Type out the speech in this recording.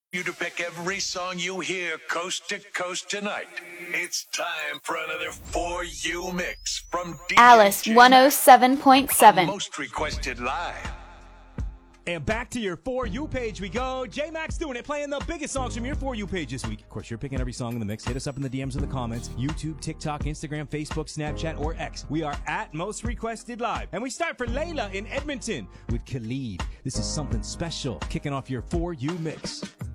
You to pick every song you hear coast to coast tonight. It's time for another For You mix from DJ Alice J-Max 107.7. Most Requested Live. And back to your For You page we go. J-Max doing it, playing the biggest songs from your For You page this week. Of course, you're picking every song in the mix. Hit us up in the DMs or the comments. YouTube, TikTok, Instagram, Facebook, Snapchat, or X. We are at Most Requested Live. And we start for Layla in Edmonton with Khalid. This is Something Special, kicking off your For You mix.